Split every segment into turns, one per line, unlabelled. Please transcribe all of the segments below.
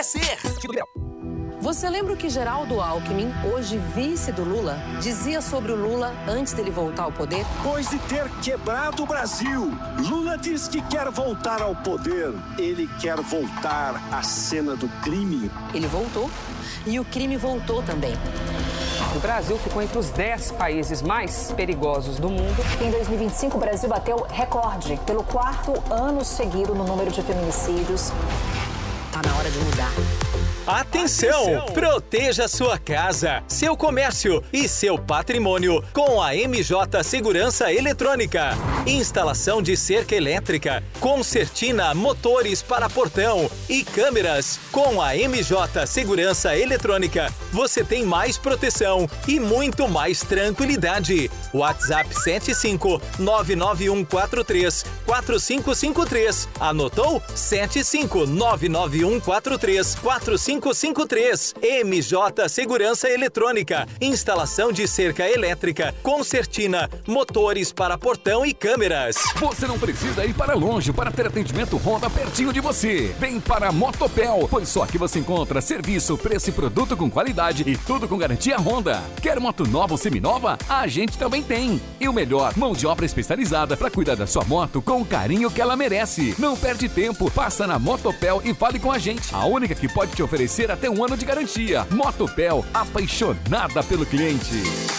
ser.
Você lembra o que Geraldo Alckmin, hoje vice do Lula, dizia sobre o Lula antes dele voltar ao poder?
Depois de ter quebrado o Brasil, Lula diz que quer voltar ao poder. Ele quer voltar à cena do crime.
Ele voltou e o crime voltou também.
O Brasil ficou entre os 10 países mais perigosos do mundo.
Em 2025, o Brasil bateu recorde pelo 4º ano seguido no número de feminicídios.
Tá na hora de mudar.
Atenção! Proteja sua casa, seu comércio e seu patrimônio com a MJ Segurança Eletrônica. Instalação de cerca elétrica, concertina, motores para portão e câmeras. Com a MJ Segurança Eletrônica, você tem mais proteção e muito mais tranquilidade. WhatsApp 75991434553. Anotou? 75991434553. MJ Segurança Eletrônica. Instalação de cerca elétrica, concertina, motores para portão e câmeras.
Você não precisa ir para longe para ter atendimento Honda pertinho de você. Vem para a Motopel, pois só aqui você encontra serviço, preço e produto com qualidade e tudo com garantia Honda. Quer moto nova ou seminova? A gente também tem. E o melhor, mão de obra especializada para cuidar da sua moto com o carinho que ela merece. Não perde tempo, passa na Motopel e fale com a gente. A única que pode te oferecer até 1 ano de garantia. Motopel, apaixonada pelo cliente.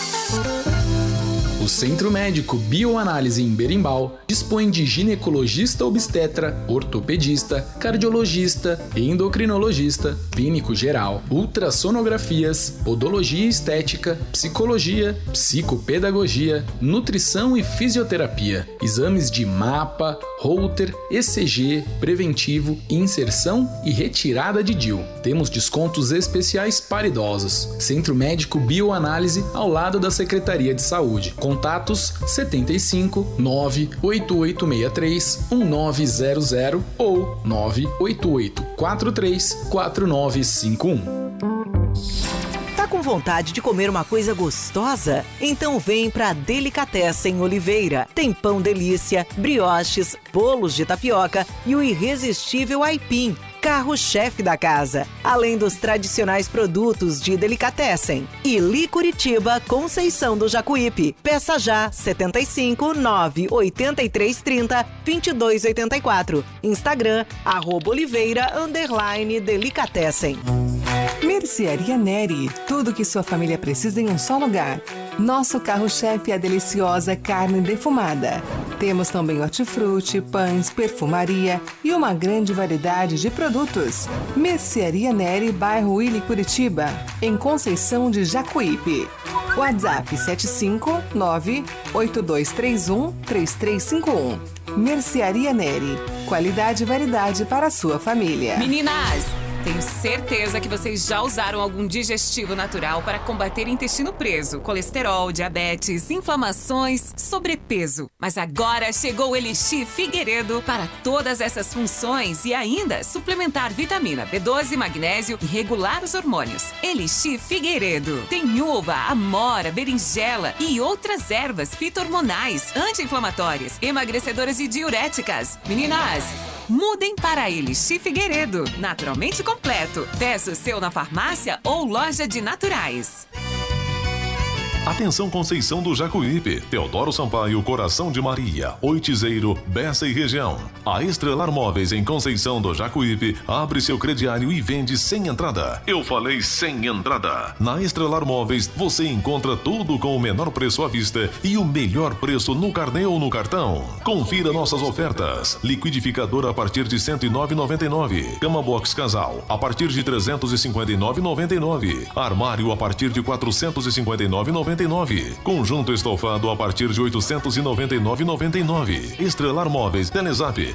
O Centro Médico Bioanálise em Berimbau dispõe de ginecologista obstetra, ortopedista, cardiologista, endocrinologista, clínico geral, ultrassonografias, podologia estética, psicologia, psicopedagogia, nutrição e fisioterapia, exames de mapa, Holter, ECG, preventivo, inserção e retirada de DIU. Temos descontos especiais para idosos. Centro Médico Bioanálise ao lado da Secretaria de Saúde. Contatos 75 98863 1900 ou 98843 4951.
Tá com vontade de comer uma coisa gostosa? Então vem pra Delicatessen Oliveira. Tem pão delícia, brioches, bolos de tapioca e o irresistível aipim, carro-chefe da casa, além dos tradicionais produtos de Delicatessen. Ili Curitiba, Conceição do Jacuípe. Peça já 75 983 30 2284. Instagram @Oliveira_Delicatessen.
Mercearia Neri. Tudo que sua família precisa em um só lugar. Nosso carro-chefe é a deliciosa carne defumada. Temos também hortifruti, pães, perfumaria e uma grande variedade de produtos. Mercearia Neri, bairro Willy Curitiba, em Conceição de Jacuípe. WhatsApp 75982313351. Mercearia Neri. Qualidade e variedade para a sua família.
Meninas! Tenho certeza que vocês já usaram algum digestivo natural para combater intestino preso, colesterol, diabetes, inflamações, sobrepeso. Mas agora chegou o Elixir Figueiredo para todas essas funções e ainda suplementar vitamina B12, magnésio e regular os hormônios. Elixir Figueiredo. Tem uva, amora, berinjela e outras ervas fito-hormonais, anti-inflamatórias, emagrecedoras e diuréticas. Meninas, mudem para Elixir Figueiredo. Naturalmente completo. Peça o seu na farmácia ou loja de naturais.
Atenção Conceição do Jacuípe, Teodoro Sampaio, Coração de Maria, Oitizeiro, Bessa e região. A Estrelar Móveis em Conceição do Jacuípe abre seu crediário e vende sem entrada. Eu falei sem entrada. Na Estrelar Móveis você encontra tudo com o menor preço à vista e o melhor preço no carnê ou no cartão. Confira nossas ofertas. Liquidificador a partir de R$ 109,99. Cama box casal a partir de R$ 359,99. Armário a partir de R$ 459,99. Conjunto estofado a partir de R$ 899,99. Estrelar Móveis, Telezap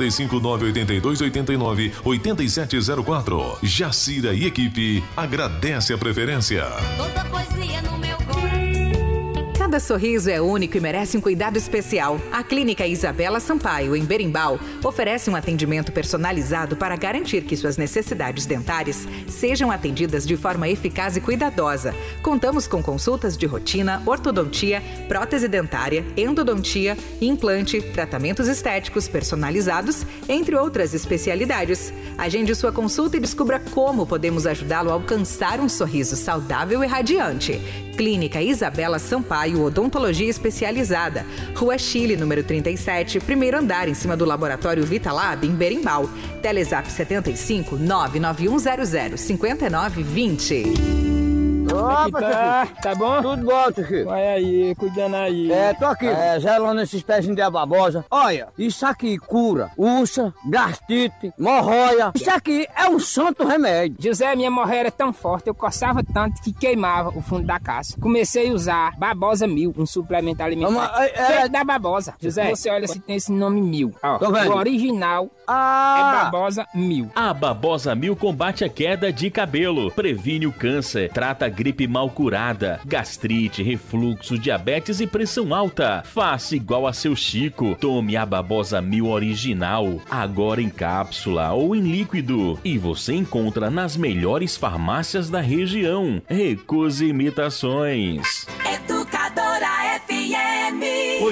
75982898704. Jacira e equipe agradece a preferência.
Toda poesia no meu Cada sorriso é único e merece um cuidado especial. A Clínica Isabela Sampaio, em Berimbau, oferece um atendimento personalizado para garantir que suas necessidades dentárias sejam atendidas de forma eficaz e cuidadosa. Contamos com consultas de rotina, ortodontia, prótese dentária, endodontia, implante, tratamentos estéticos personalizados, entre outras especialidades. Agende sua consulta e descubra como podemos ajudá-lo a alcançar um sorriso saudável e radiante. Clínica Isabela Sampaio, Odontologia Especializada. Rua Chile, número 37, primeiro andar, em cima do Laboratório Vitalab, em Berimbau. Telezap 75 99100 5920.
Opa, tá bom? Tudo bom, Chiquinho. Vai aí, cuidando aí. Tô aqui. Gelando esses pezinhos de babosa. Olha, isso aqui cura úlcera, gastrite, hemorroida. Isso aqui é um santo remédio.
José, minha hemorroida era tão forte, eu coçava tanto que queimava o fundo da caixa. Comecei a usar Babosa 1000, um suplemento alimentar. Feito da Babosa. José, você olha se tem esse nome 1000. Ó, o original é Babosa 1000.
A Babosa 1000 combate a queda de cabelo, previne o câncer, trata a gripe mal curada, gastrite, refluxo, diabetes e pressão alta. Faça igual a seu Chico. Tome a Babosa 1000 original, agora em cápsula ou em líquido. E você encontra nas melhores farmácias da região. Recuse imitações.
Educadora FM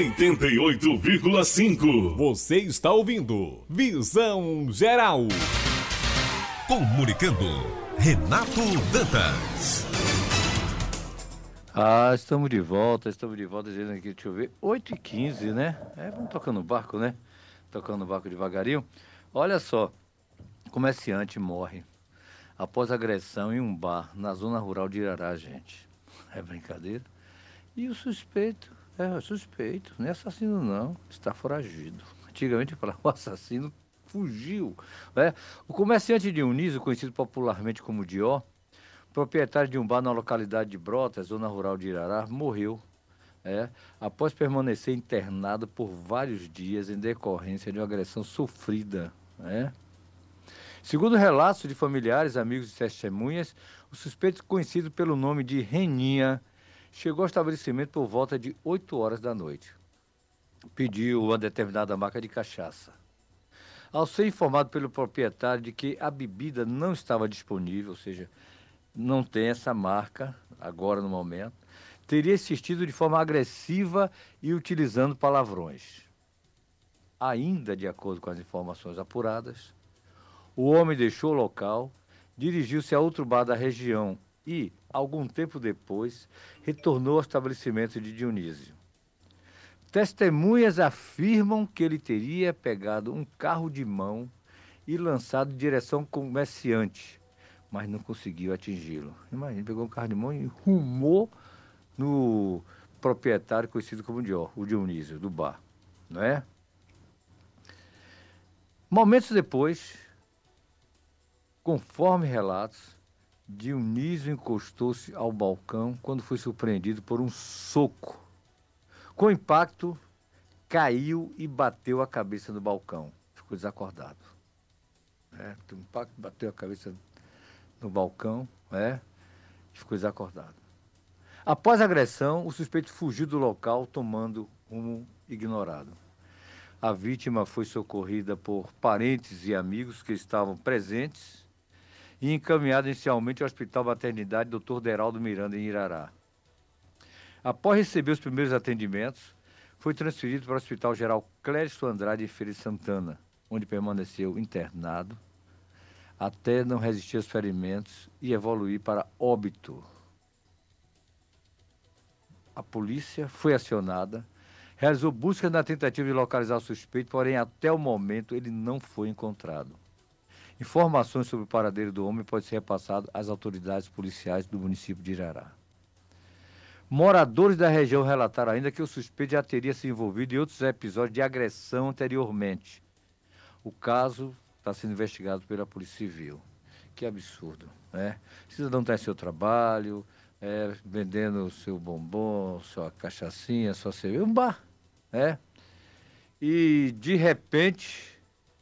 88,5. Você está ouvindo Visão Geral. Comunicando, Renato Dantas.
Estamos de volta, dizendo aqui, deixa eu ver, 8h15, né? Vamos tocando o barco, né? Tocando o barco devagarinho. Olha só, comerciante morre após agressão em um bar na zona rural de Irará, gente. É brincadeira? E o suspeito, não é assassino não, está foragido. Antigamente eu falava, o assassino fugiu. O comerciante Dionísio, conhecido popularmente como Dió, proprietário de um bar na localidade de Brotas, zona rural de Irará, morreu após permanecer internado por vários dias em decorrência de uma agressão sofrida. Segundo relatos de familiares, amigos e testemunhas, o suspeito, conhecido pelo nome de Reninha, chegou ao estabelecimento por volta de 8 horas da noite. Pediu uma determinada marca de cachaça. Ao ser informado pelo proprietário de que a bebida não estava disponível, ou seja, não tem essa marca agora no momento, teria insistido de forma agressiva e utilizando palavrões. Ainda de acordo com as informações apuradas, o homem deixou o local, dirigiu-se a outro bar da região e, algum tempo depois, retornou ao estabelecimento de Dionísio. Testemunhas afirmam que ele teria pegado um carro de mão e lançado em direção ao comerciante, mas não conseguiu atingi-lo. Imagina, pegou um carro de mão e rumou no proprietário conhecido como Dió, o Dionísio, do bar, não é? Momentos depois, conforme relatos, Dionísio encostou-se ao balcão quando foi surpreendido por um soco. Com impacto, caiu e bateu a cabeça no balcão. Ficou desacordado. O impacto bateu a cabeça no balcão, ficou desacordado. Após a agressão, o suspeito fugiu do local, tomando rumo ignorado. A vítima foi socorrida por parentes e amigos que estavam presentes e encaminhada inicialmente ao Hospital Maternidade Dr. Deraldo Miranda, em Irará. Após receber os primeiros atendimentos, foi transferido para o Hospital Geral Clérisco Andrade, em Feira de Santana, onde permaneceu internado até não resistir aos ferimentos e evoluir para óbito. A polícia foi acionada, realizou busca na tentativa de localizar o suspeito, porém até o momento ele não foi encontrado. Informações sobre o paradeiro do homem podem ser repassadas às autoridades policiais do município de Irará. Moradores da região relataram ainda que o suspeito já teria se envolvido em outros episódios de agressão anteriormente. O caso está sendo investigado pela Polícia Civil. Que absurdo, né? O cidadão está em seu trabalho, vendendo o seu bombom, sua cachaçinha, sua cerveja, um bar, E de repente,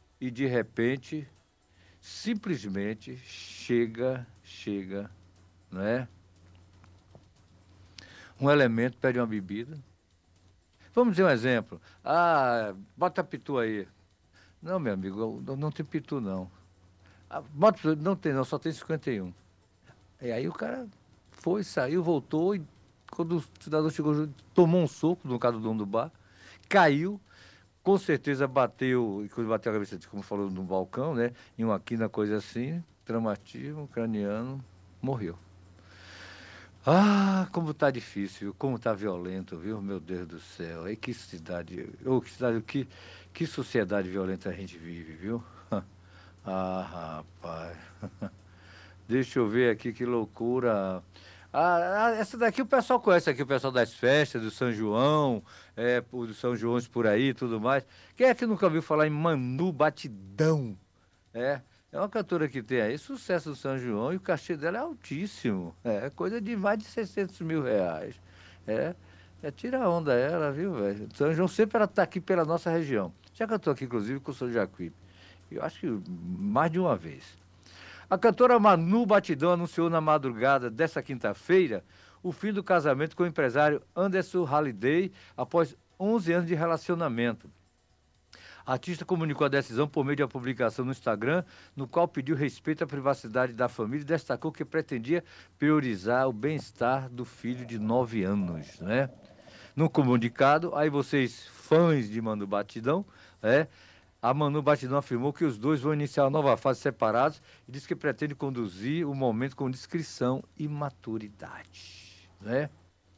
simplesmente chega, não é? Um elemento pede uma bebida. Vamos dizer um exemplo. Bota pitu aí. Não, meu amigo, não tem pitu, não. Não tem, não, só tem 51. E aí o cara foi, saiu, voltou, e quando o cidadão chegou, tomou um soco, no caso do dono do bar, caiu, com certeza bateu, e quando bateu a cabeça, como falou, no balcão, né? Em uma quina, coisa assim, traumatismo craniano, morreu. Como tá difícil, como tá violento, viu? Meu Deus do céu. E que cidade, que sociedade violenta a gente vive, viu? Rapaz. Deixa eu ver aqui, que loucura. Essa daqui o pessoal conhece aqui, o pessoal das festas, do São João, do São João por aí e tudo mais. Quem é que nunca ouviu falar em Manu Batidão? É uma cantora que tem aí sucesso do São João e o cachê dela é altíssimo. É coisa de mais de 600 mil reais. Tira onda ela, viu, velho? São João sempre ela tá aqui pela nossa região. Já cantou aqui, inclusive, com o São Jacuípe. Eu acho que mais de uma vez. A cantora Manu Batidão anunciou na madrugada dessa quinta-feira o fim do casamento com o empresário Anderson Halliday após 11 anos de relacionamento. A artista comunicou a decisão por meio de uma publicação no Instagram, no qual pediu respeito à privacidade da família e destacou que pretendia priorizar o bem-estar do filho de 9 anos, né? No comunicado, aí vocês, fãs de Manu Batidão, a Manu Batidão afirmou que os dois vão iniciar uma nova fase separados e disse que pretende conduzir o momento com discrição e maturidade, né?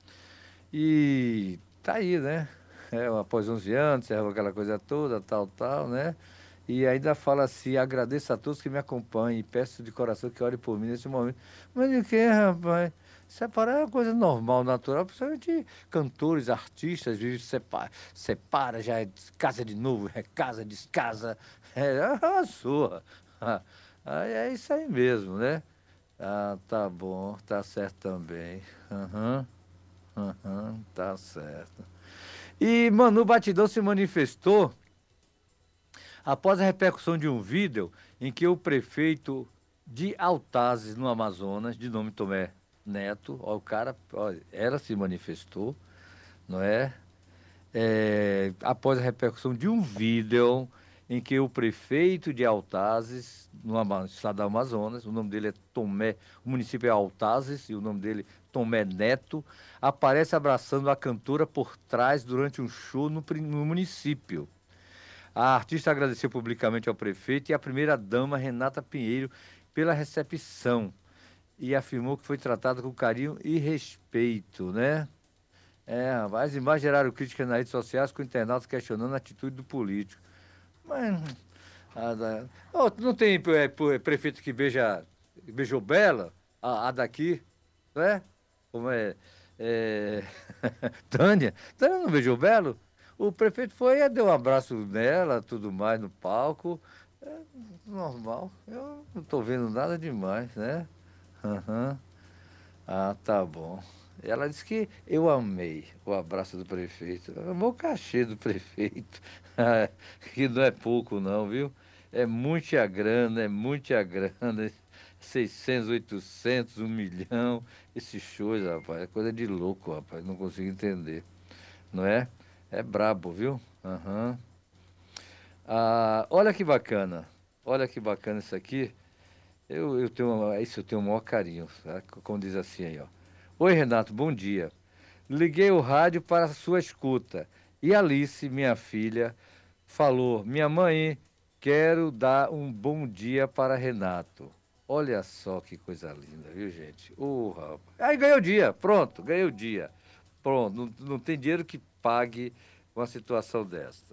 E tá aí, né? Após 11 anos, aquela coisa toda, tal, né? E ainda fala assim: agradeço a todos que me acompanham e peço de coração que orem por mim nesse momento. Mas de que, rapaz? Separar é uma coisa normal, natural, principalmente cantores, artistas, vivem separa, já casa de novo, recasa, descasa, uma surra. É isso aí mesmo, né? Tá bom, tá certo também. Tá certo. E Manu Batidão se manifestou após a repercussão de um vídeo em que o prefeito de Altazes, no Amazonas, de nome Tomé Neto, ela se manifestou, não é? Após a repercussão de um vídeo em que o prefeito de Altazes, no estado do Amazonas, o nome dele é Tomé, o município é Altazes, e o nome dele Tomé Neto, aparece abraçando a cantora por trás durante um show no município. A artista agradeceu publicamente ao prefeito e à primeira-dama Renata Pinheiro pela recepção e afirmou que foi tratada com carinho e respeito, né? As imagens geraram críticas nas redes sociais, com internautas questionando a atitude do político. Mas não tem prefeito que beijou Bela, a daqui, né? Como Tânia não beijou Belo? O prefeito foi e deu um abraço nela, tudo mais, no palco. Normal. Eu não estou vendo nada demais, né? Tá bom. Ela disse que eu amei o abraço do prefeito. Amou o cachê do prefeito. Que não é pouco não, viu? É muita grana, 600, 800, 1 milhão. Esses shows, rapaz, é coisa de louco, rapaz. Não consigo entender. Não é? É brabo, viu? Olha que bacana. Olha que bacana isso aqui. Eu tenho o maior carinho, sabe? Como diz assim aí, ó. Oi, Renato, bom dia. Liguei o rádio para a sua escuta. E Alice, minha filha, falou: minha mãe, quero dar um bom dia para Renato. Olha só que coisa linda, viu, gente? Rapaz. Aí ganhou o dia, pronto, ganhei o dia. Pronto, não tem dinheiro que pague uma situação desta.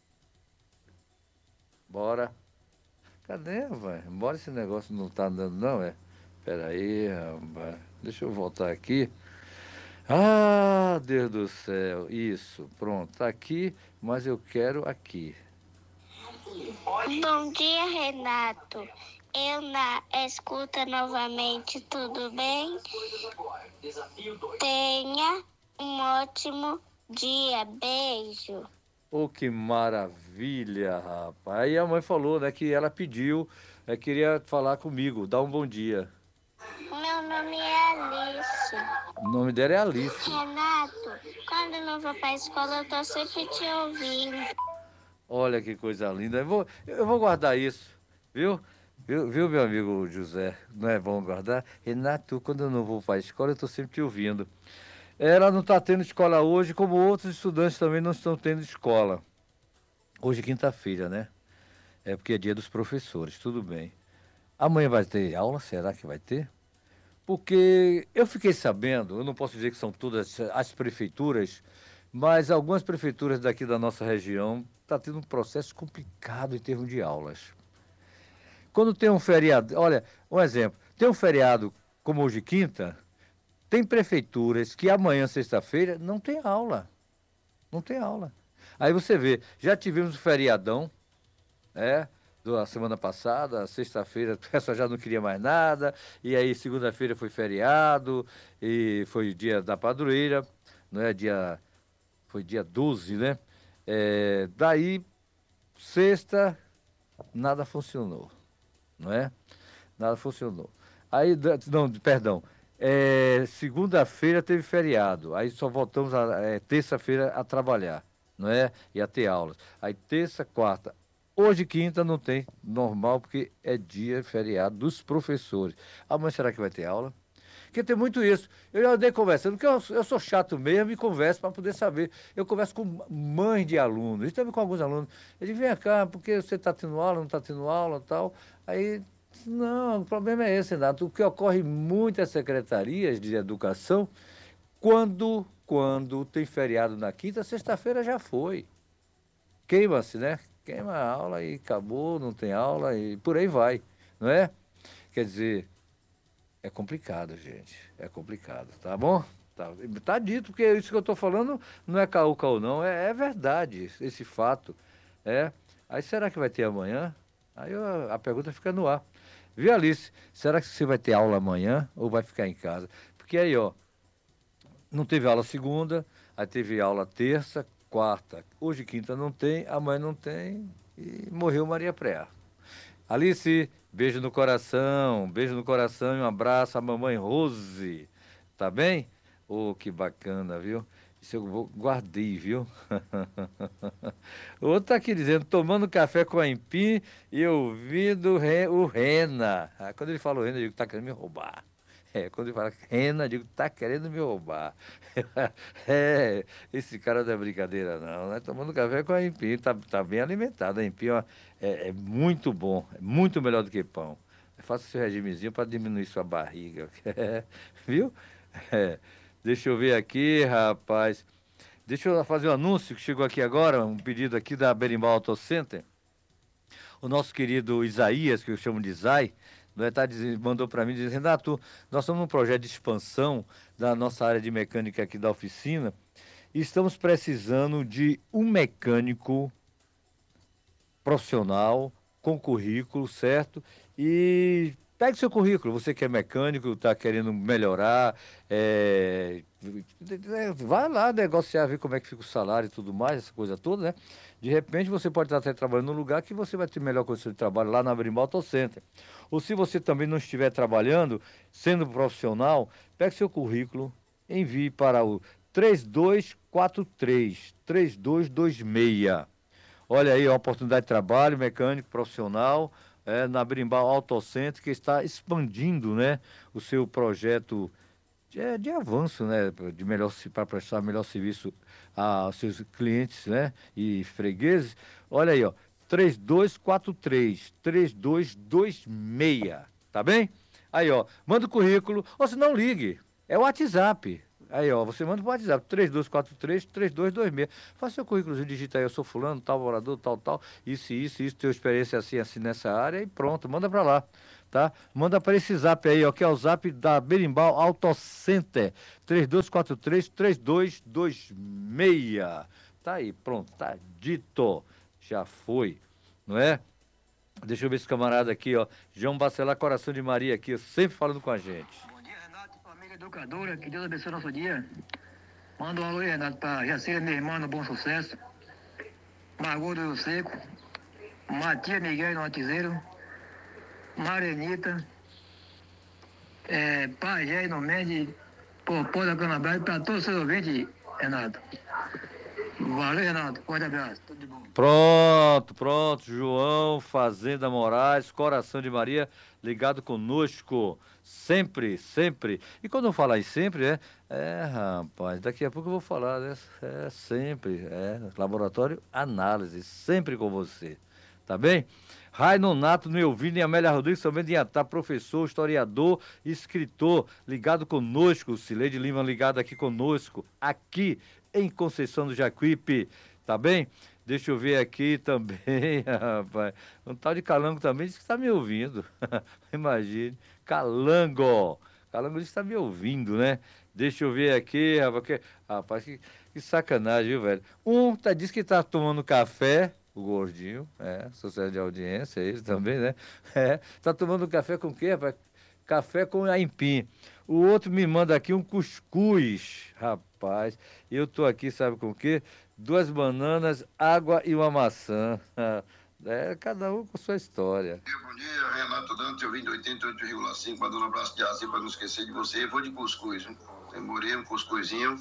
Bora. Cadê, vai? Embora esse negócio não tá andando, não, Peraí, rapaz. Deixa eu voltar aqui. Deus do céu. Isso, pronto. Tá aqui, mas eu quero aqui.
Bom dia, Renato. Eu na escuta novamente, tudo bem? Tenha um ótimo dia. Beijo.
Que maravilha, rapaz. Aí a mãe falou, né, que ela pediu, queria falar comigo, dar um bom dia.
Meu nome é Alice.
O nome dela é Alice.
Renato, quando eu não vou pra escola, eu tô sempre te ouvindo.
Olha que coisa linda. Eu vou guardar isso, viu? Viu, meu amigo José? Não é bom guardar? Renato, quando eu não vou para a escola, eu tô sempre te ouvindo. Ela não está tendo escola hoje, como outros estudantes também não estão tendo escola. Hoje é quinta-feira, né? É porque é dia dos professores, tudo bem. Amanhã vai ter aula? Será que vai ter? Porque eu fiquei sabendo, eu não posso dizer que são todas as prefeituras, mas algumas prefeituras daqui da nossa região estão tendo um processo complicado em termos de aulas. Quando tem um feriado, olha, um exemplo, tem um feriado como hoje quinta, tem prefeituras que amanhã, sexta-feira, não tem aula. Não tem aula. Aí você vê, já tivemos o feriadão, da semana passada, sexta-feira a pessoa já não queria mais nada, e aí segunda-feira foi feriado, e foi dia da padroeira, não é? Foi dia 12, né? Daí, sexta, nada funcionou, não é? Nada funcionou. Aí, não, perdão, segunda-feira teve feriado, aí só voltamos terça-feira a trabalhar, não é? E a ter aulas. Aí terça, quarta. Hoje, quinta, não tem normal, porque é dia feriado dos professores. Amanhã será que vai ter aula? Porque tem muito isso. Eu já andei conversando, porque eu sou chato mesmo e converso para poder saber. Eu converso com mães de alunos, e também com alguns alunos. Eu digo, vem cá, porque você está tendo aula, não está tendo aula e tal. Aí, não, o problema é esse, Renato. O que ocorre em muitas secretarias de educação, quando tem feriado na quinta, sexta-feira já foi. Queima-se, né? Queima a aula e acabou, não tem aula e por aí vai, não é? Quer dizer, é complicado, gente, é complicado, tá bom? Tá dito, porque isso que eu tô falando não é caô, não, é verdade, esse fato, Aí será que vai ter amanhã? Aí a pergunta fica no ar. Viu, Alice? Será que você vai ter aula amanhã ou vai ficar em casa? Porque aí, não teve aula segunda, aí teve aula terça, quarta, hoje quinta não tem, amanhã não tem e morreu Maria Préa. Alice, beijo no coração e um abraço à mamãe Rose, tá bem? Que bacana, viu? Isso eu guardei, viu? O outro tá aqui dizendo, tomando café com a Empim e ouvindo o Rena. Quando ele fala o Rena, eu digo, tá querendo me roubar. Quando ele fala Rena, eu digo, tá querendo me roubar. Esse cara não é brincadeira não, né? Tomando café com a Empim, tá bem alimentado. A Empim é muito bom, é muito melhor do que pão. Faça seu regimezinho para diminuir sua barriga, viu? Deixa eu ver aqui, rapaz. Deixa eu fazer um anúncio que chegou aqui agora, um pedido aqui da Berimbau Auto Center. O nosso querido Isaías, que eu chamo de Zay, mandou para mim, dizendo, Renato, nós estamos num projeto de expansão da nossa área de mecânica aqui da oficina e estamos precisando de um mecânico profissional com currículo, certo? E pegue seu currículo, você que é mecânico, está querendo melhorar, vai lá negociar, ver como é que fica o salário e tudo mais, essa coisa toda, né? De repente você pode estar até trabalhando num lugar que você vai ter melhor condição de trabalho lá na Berimbau Auto Center. Ou se você também não estiver trabalhando, sendo profissional, pegue seu currículo, envie para o 3226. Olha aí, uma oportunidade de trabalho, mecânico profissional, na Berimbau Auto Center, que está expandindo, né, o seu projeto de avanço, né, para prestar melhor serviço aos seus clientes, né, e fregueses. Olha aí, 3226, tá bem? Aí, manda o currículo, ou se não ligue, é o WhatsApp. Aí, você manda pro WhatsApp, 3226. Faça seu currículo, digita aí, eu sou fulano, tal, morador, tal, isso, tenho experiência assim nessa área e pronto, manda pra lá, tá? Manda para esse zap aí, que é o zap da Berimbau Auto Center, 3226. Tá aí, pronto, tá dito, já foi, não é? Deixa eu ver esse camarada aqui, João Bacelar, Coração de Maria aqui, sempre falando com a gente.
Educadora, que Deus abençoe o nosso dia. Manda um alô aí, Renato, para Jacira, minha irmã, no Bom Sucesso. Margot do Rio Seco. Matias Miguel no Atizeiro. Marenita. Pajé e Nomende, Popó da Canabé, para todos os seus ouvintes, Renato. Valeu, Renato. Forte abraço. Tudo de bom.
Pronto. João Fazenda Moraes, Coração de Maria, ligado conosco. Sempre. E quando eu falar em sempre, rapaz, daqui a pouco eu vou falar, né? Sempre. Laboratório Análise, sempre com você. Tá bem? Raino Nato, Neuvino e Amélia Rodrigues, também de Iatá, professor, historiador, escritor, ligado conosco. Cileide Lima, ligado aqui conosco, aqui em Conceição do Jacuípe, tá bem? Deixa eu ver aqui também, rapaz. Um tal de Calango também disse que está me ouvindo. Imagine. Calango disse que está me ouvindo, né? Deixa eu ver aqui, rapaz, que sacanagem, viu, velho? Disse que tá tomando café, o gordinho, sociedade de audiência, ele também, né? Tá tomando café com o quê, rapaz? Café com aipim. O outro me manda aqui um cuscuz, rapaz. Eu tô aqui, sabe com o quê? 2 bananas, água e uma maçã. Cada um com sua história.
Bom dia, Renato Dante, eu vim de 88,5 para dar um abraço de asa para não esquecer de você. Eu vou de cuscuz, hein? Demorei um cuscuzinho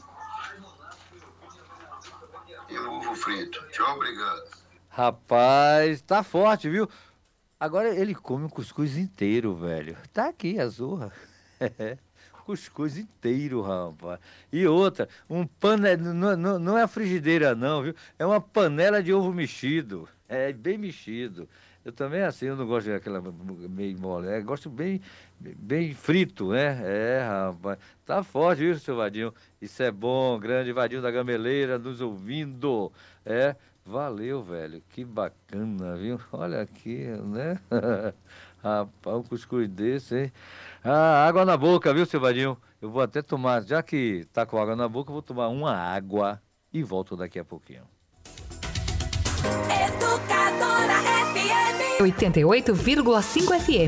e um ovo frito. Tchau, obrigado.
Rapaz, tá forte, viu? Agora ele come um cuscuz inteiro, velho. Tá aqui a zorra. Cuscuz inteiro, rapaz. E outra, não é a frigideira não, viu? É uma panela de ovo mexido. É bem mexido. Eu também assim, eu não gosto daquela meio mole. Gosto bem frito, né? Rapaz. Tá forte, viu, seu Vadinho? Isso é bom, grande Vadinho da Gameleira nos ouvindo. Valeu, velho. Que bacana, viu? Olha aqui, né? Rapaz, um cuscuz desse, hein? Água na boca, viu, seu Vadinho? Eu vou até tomar, já que tá com água na boca, eu vou tomar uma água e volto daqui a pouquinho.
Educadora FM
88,5 FM.